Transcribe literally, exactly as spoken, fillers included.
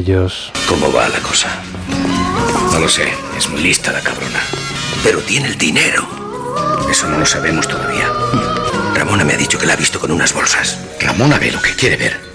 ellos. ¿Cómo va la cosa? No lo sé, es muy lista la cabrona. Pero tiene el dinero. Eso no lo sabemos todavía. Ramona me ha dicho que la ha visto con unas bolsas. Ramona ve lo que quiere ver.